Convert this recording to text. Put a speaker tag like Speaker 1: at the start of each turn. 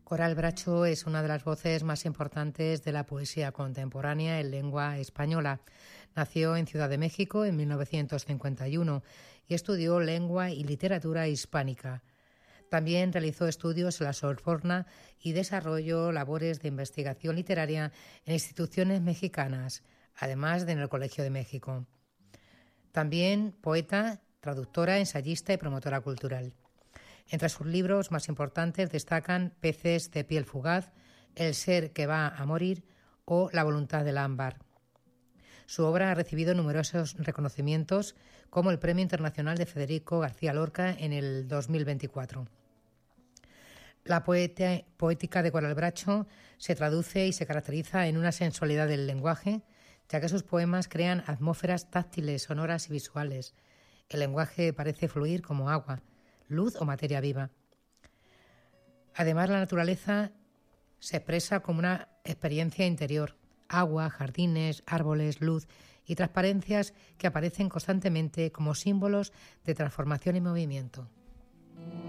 Speaker 1: Coral Bracho es una de las voces más importantes de la poesía contemporánea en lengua española. Nació en Ciudad de México en 1951 y estudió lengua y literatura hispánica. También realizó estudios en la Sorbona y desarrolló labores de investigación literaria en instituciones mexicanas, además de en el Colegio de México. También poeta, traductora, ensayista y promotora cultural. Entre sus libros más importantes destacan Peces de piel fugaz, El ser que va a morir o La voluntad del ámbar. Su obra ha recibido numerosos reconocimientos, como el Premio Internacional de Federico García Lorca en el 2024. La poética de Coral Bracho se traduce y se caracteriza en una sensualidad del lenguaje, ya que sus poemas crean atmósferas táctiles, sonoras y visuales. El lenguaje parece fluir como agua, luz o materia viva. Además, la naturaleza se expresa como una experiencia interior, agua, jardines, árboles, luz y transparencias que aparecen constantemente como símbolos de transformación y movimiento.